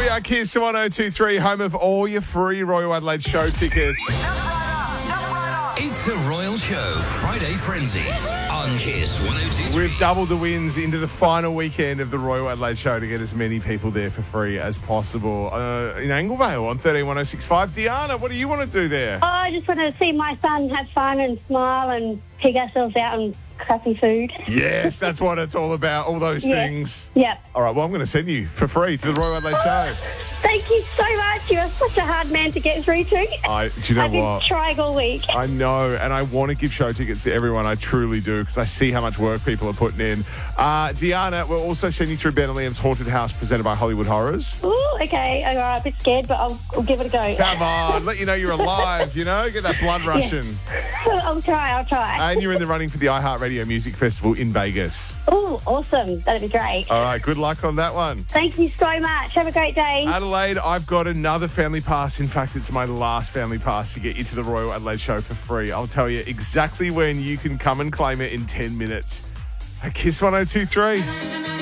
are Kiss 1023, home of all your free Royal Adelaide show tickets. It's a Royal Show Friday Frenzy on Kiss 1023. We've doubled the wins into the final weekend of the Royal Adelaide show to get as many people there for free as possible. In Anglevale on 131065. Diana, what do you want to do there? Oh, I just want to see my son have fun and smile and pig ourselves out on crappy food. Yes, that's what it's all about, all those things. Yep. All right, well, I'm going to send you for free to the Royal Adelaide show. Thank you so much. You're such a hard man to get through to. Do you know I've been what? trying all week. I know, and I want to give show tickets to everyone. I truly do, because I see how much work people are putting in. Diana, we'll also send you through Ben and Liam's Haunted House presented by Hollywood Horrors. Ooh, okay. All right, a bit scared, but I'll give it a go. Come on, let you know you're alive, you know? Get that blood rushing. I'll try. And you're in the running for the iHeartRadio Music Festival in Vegas. Ooh, awesome. That'd be great. All right, good luck on that one. Thank you so much. Have a great day. Adelaide, I've got another family pass. In fact, it's my last family pass to get you to the Royal Adelaide show for free. I'll tell you exactly when you can come and claim it in 10 minutes. At Kiss 1023.